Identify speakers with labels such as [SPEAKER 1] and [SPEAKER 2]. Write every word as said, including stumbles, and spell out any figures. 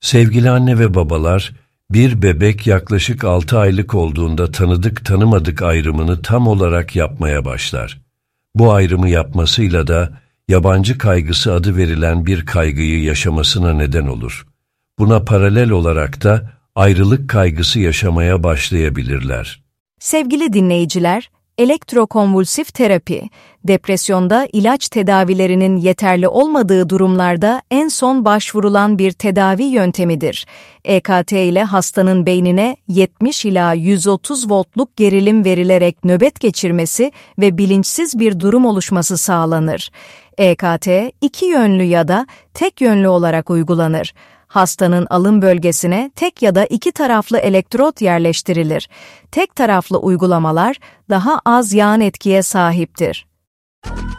[SPEAKER 1] Sevgili anne ve babalar, bir bebek yaklaşık altı aylık olduğunda tanıdık tanımadık ayrımını tam olarak yapmaya başlar. Bu ayrımı yapmasıyla da yabancı kaygısı adı verilen bir kaygıyı yaşamasına neden olur. Buna paralel olarak da ayrılık kaygısı yaşamaya başlayabilirler.
[SPEAKER 2] Sevgili dinleyiciler, elektrokonvulsif terapi, depresyonda ilaç tedavilerinin yeterli olmadığı durumlarda en son başvurulan bir tedavi yöntemidir. E K T ile hastanın beynine yetmiş ila yüz otuz voltluk gerilim verilerek nöbet geçirmesi ve bilinçsiz bir durum oluşması sağlanır. E K T iki yönlü ya da tek yönlü olarak uygulanır. Hastanın alın bölgesine tek ya da iki taraflı elektrot yerleştirilir. Tek taraflı uygulamalar daha az yan etkiye sahiptir.